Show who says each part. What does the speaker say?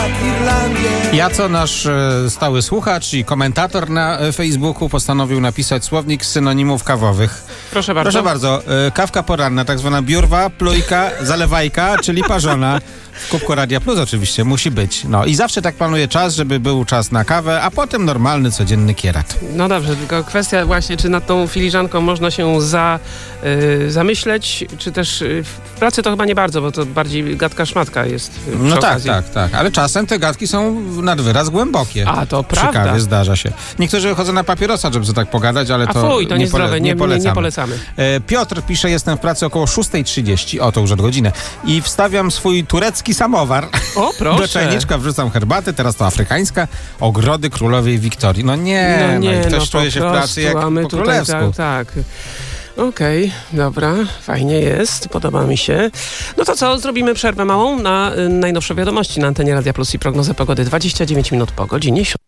Speaker 1: jak Irlandię.
Speaker 2: Jaco, nasz stały słuchacz i komentator na Facebooku, postanowił napisać słownik synonimów kawowych.
Speaker 3: Proszę bardzo.
Speaker 2: Proszę bardzo. Kawka poranna, tak zwana biurwa, plujka, zalewajka, czyli parzona. W kubku Radia Plus oczywiście musi być. No i zawsze tak planuję czas, żeby był czas na kawę, a potem normalny, codzienny kierat.
Speaker 3: No dobrze, tylko kwestia właśnie, czy nad tą filiżanką można się zamyśleć, czy też w pracy to chyba nie bardzo, bo to bardziej gadka szmatka jest przy
Speaker 2: No
Speaker 3: okazji.
Speaker 2: tak. Ale czasem te gadki są nad wyraz głębokie.
Speaker 3: A, to
Speaker 2: Przy
Speaker 3: prawda.
Speaker 2: kawie zdarza się. Niektórzy chodzą na papierosa, żeby sobie tak pogadać, ale
Speaker 3: A
Speaker 2: to
Speaker 3: fuj, to niezdrowe, nie polecamy.
Speaker 2: Piotr pisze, jestem w pracy około 6:30, o to już od godziny, i wstawiam swój turecki samowar.
Speaker 3: O, proszę.
Speaker 2: Do czajniczka wrzucam herbatę, teraz to afrykańska, ogrody królowej Wiktorii. No i ktoś czuje się w pracy jak
Speaker 3: a my
Speaker 2: po
Speaker 3: tutaj,
Speaker 2: królewsku.
Speaker 3: tak. Okej, dobra, fajnie jest, podoba mi się. No to co, zrobimy przerwę małą na najnowsze wiadomości na antenie Radia Plus i prognozę pogody 29 minut po godzinie 7.